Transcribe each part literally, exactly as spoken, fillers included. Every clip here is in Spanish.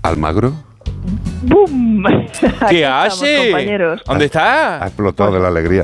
¿Almagro? ¡Bum! ¿Qué hace? ¿Dónde está? Ha explotado de la alegría.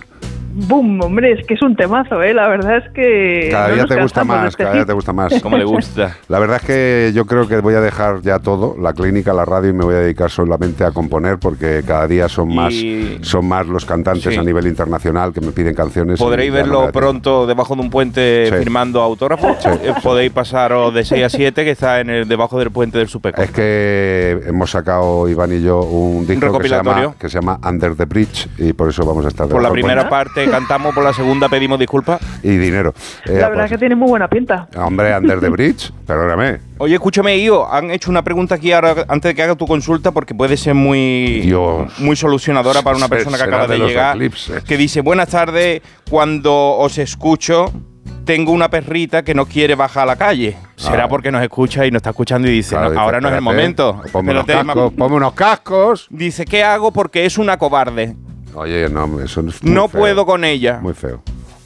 ¡Bum! Hombre, es que es un temazo, ¿eh? La verdad es que... Cada no día nos te gusta cansamos de más, este cada día hit. te gusta más. Como le gusta. La verdad es que yo creo que voy a dejar ya todo, la clínica, la radio, y me voy a dedicar solamente a componer, porque cada día son Y- más son más los cantantes Sí. a nivel internacional que me piden canciones. Podréis y ya no me verlo da tiempo. pronto debajo de un puente Sí. firmando autógrafos. Sí. Eh, Podéis pasaros de seis a siete, que está en el, debajo del puente del Supeco. Es que hemos sacado, Iván y yo, un disco que se, recopilatorio. llama, que se llama Under the Bridge, y por eso vamos a estar Por la debajo del primera puente. parte cantamos, por la segunda pedimos disculpas. Y dinero. Eh, La verdad pues, que tiene muy buena pinta. hombre, Under the Bridge, perdóname. Oye, escúchame, Io, han hecho una pregunta aquí ahora antes de que haga tu consulta, porque puede ser muy, Dios. muy solucionadora para una Se- persona que será acaba de de los llegar. eclipses. Que dice: buenas tardes, cuando os escucho, tengo una perrita que no quiere bajar a la calle. Será Ah. porque nos escucha y nos está escuchando y dice: Claro, "No, dice, ahora no es el espérate, momento. Ponme unos, Espérate, cascos, ma- ponme unos cascos. Dice: ¿qué hago? Porque es una cobarde. Oye, no, eso es muy No feo. puedo con ella. Muy feo.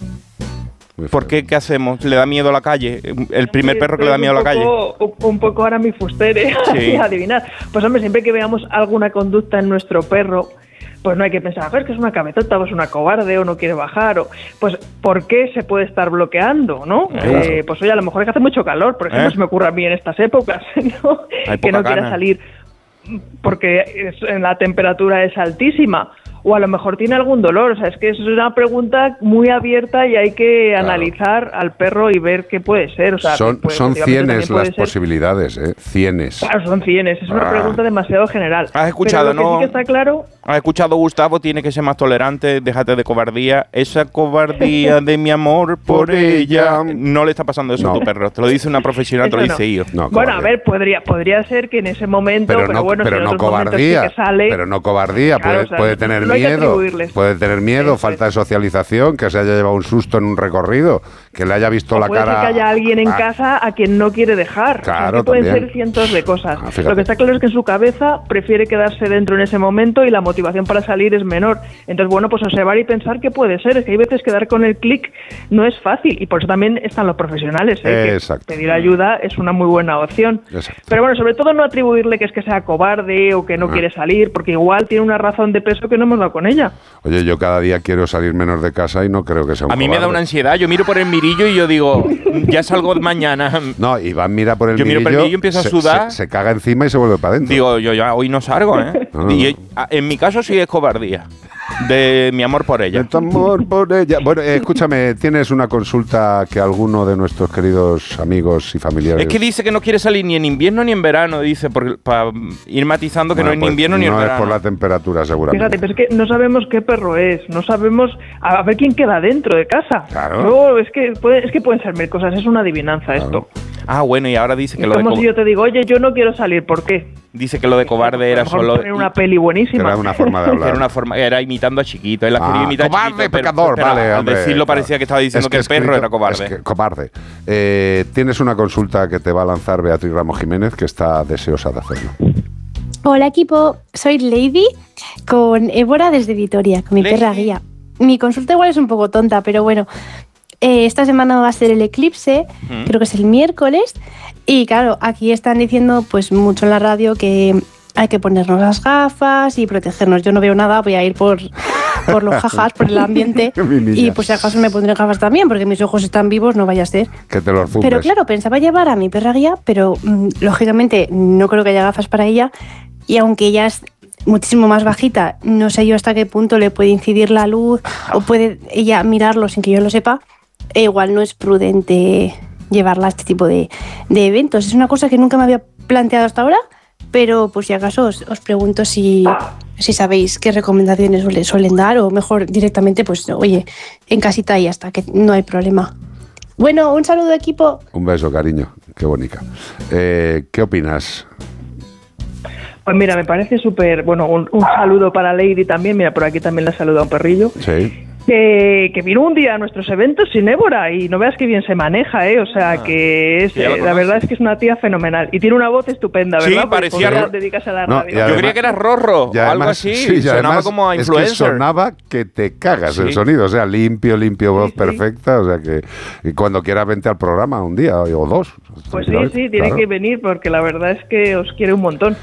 Muy ¿Por feo. qué? ¿Qué hacemos? ¿Le da miedo a la calle? El primer Sí, perro que le da es miedo a un la calle. poco- Un, un poco ahora mi fustere, Sí. a adivinar. Pues hombre, siempre que veamos alguna conducta en nuestro perro, pues no hay que pensar, a ver, que es una cabezota, o es una cobarde, o no quiere bajar, o pues ¿por qué se puede estar bloqueando, no? Claro. Eh, pues oye, a lo mejor es que hace mucho calor, por ejemplo, ¿Eh? se me ocurre a mí en estas épocas, ¿no? Hay Que poca no quiera gana. salir porque es- la temperatura es altísima. O a lo mejor tiene algún dolor. O sea, es que es una pregunta muy abierta y hay que Claro. analizar al perro y ver qué puede ser. O sea, Son, pues, son efectivamente cienes también puede las ser- posibilidades, ¿eh? Cienes. Claro, son cienes. Es una Ah. pregunta demasiado general. Has escuchado, Pero lo que ¿no? sí que está claro... ¿Has escuchado, Gustavo? Tiene que ser más tolerante, déjate de cobardía. Esa cobardía de mi amor por ella. No le está pasando eso No. a tu perro. Te lo dice una profesional, te lo Eso dice no. yo. No, Bueno, a cobardía. ver, podría podría ser que en ese momento, pero, pero no, bueno, pero si en no otros momentos sí cobardía, que sale... pero no cobardía, Claro, puede, o sea, puede tener no hay que miedo, atribuirles. puede tener miedo, Eso falta es. de socialización, que se haya llevado un susto en un recorrido, que le haya visto O la puede cara. ser que haya alguien en Ah, casa a quien no quiere dejar. O sea, Claro, que pueden también. ser cientos de cosas. Ah, fíjate. Lo que está claro es que en su cabeza prefiere quedarse dentro en ese momento y la motivación para salir es menor. Entonces, bueno, pues observar y pensar qué puede ser. Es que hay veces que dar con el clic no es fácil y por eso también están los profesionales. ¿eh? Que Exacto. pedir ayuda es una muy buena opción. Exacto. Pero bueno, sobre todo no atribuirle que es que sea cobarde o que no Ah. quiere salir, porque igual tiene una razón de peso que no hemos dado con ella. Oye, yo cada día quiero salir menos de casa y no creo que sea un A mí me da cobarde. una ansiedad. Yo miro por el mirillo y yo digo, ya salgo mañana. No, Iván mira por el Yo miro por el mirillo, mirillo y empiezo a se- sudar. Se, se caga encima y se vuelve para adentro. Digo, yo ya hoy no salgo, ¿eh? No, no, Y no. a- en mi caso sí es cobardía. De mi amor por ella. De tu amor por ella. Bueno, eh, escúchame, tienes una consulta que alguno de nuestros queridos amigos y familiares... Es que dice que no quiere salir ni en invierno ni en verano, dice, por- para ir matizando que Bueno, no es ni pues invierno ni en no verano. es por la temperatura, seguramente. Fíjate, pero es que no sabemos qué perro es, no sabemos a ver quién queda dentro de casa. Claro. Luego, es que puede, es que pueden ser mil cosas, es una adivinanza esto. Ah, bueno, y ahora dice que Es lo de, como co- si yo te digo, oye, yo no quiero salir, ¿por qué? dice que lo de cobarde A lo era mejor solo... poner una peli buenísima. Era una forma de que hablar. era una forma, era imitando a Chiquito. Él la Ah, quería imitar a cobarde, Chiquito, pero- pecador, pero vale, al hombre, decirlo claro. parecía que estaba diciendo Es que, el perro escrito- era cobarde. es que- cobarde. Eh, tienes una consulta que te va a lanzar Beatriz Ramos Jiménez, que está deseosa de hacerlo. Hola equipo, soy Lady con Évora desde Vitoria, con mi Lady. perra guía. Mi consulta igual es un poco tonta, pero bueno, eh, esta semana va a ser el eclipse, Mm. creo que es el miércoles, y claro, aquí están diciendo pues mucho en la radio que hay que ponernos las gafas y protegernos. Yo no veo nada, voy a ir por, por los jajas, por el ambiente, Mi niña. y pues si acaso me pondré gafas también, porque mis ojos están vivos, no vaya a ser. Que te lo zumbes. Pero claro, pensaba llevar a mi perra guía, pero mm, lógicamente no creo que haya gafas para ella. Y aunque ella es muchísimo más bajita, no sé yo hasta qué punto le puede incidir la luz o puede ella mirarlo sin que yo lo sepa. E igual no es prudente llevarla a este tipo de, de eventos. Es una cosa que nunca me había planteado hasta ahora, pero pues si acaso os, os pregunto si, si sabéis qué recomendaciones suele- suelen dar o mejor directamente, pues oye, en casita y ya está, que no hay problema. Bueno, un saludo equipo. Un beso, cariño. Qué bonita. Eh, ¿Qué opinas? Pues mira, me parece súper, bueno, un, un saludo para Lady también, mira, por aquí también le saluda un perrillo. Sí. Que, que vino un día a nuestros eventos sin Évora y no veas que bien se maneja, ¿eh? O sea, ah, que es, eh, la verdad es que es una tía fenomenal y tiene una voz estupenda, ¿verdad? Sí, parecía Ro- dedicarse a la no, radio. además, yo creía que era Rorro o algo así, sí, sonaba además, como a es influencer. que sonaba que te cagas sí. el sonido, o sea, limpio, limpio, voz sí, sí. perfecta, o sea que y cuando quieras vente al programa un día o dos. Pues sí, sí, tiene claro. que venir porque la verdad es que os quiere un montón.